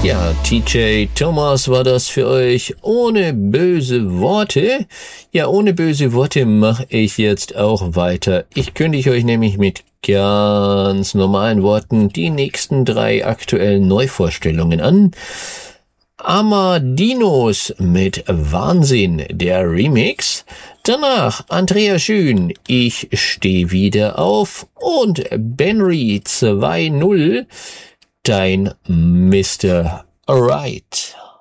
Ja, TJ Thomas war das für euch ohne böse Worte. Ja, ohne böse Worte mache ich jetzt auch weiter. Ich kündige euch nämlich mit ganz normalen Worten die nächsten 3 aktuellen Neuvorstellungen an. Amadinos mit Wahnsinn, der Remix. Danach Andrea Schön, Ich steh wieder auf. Und Benry 2.0, Dein Mr. Right.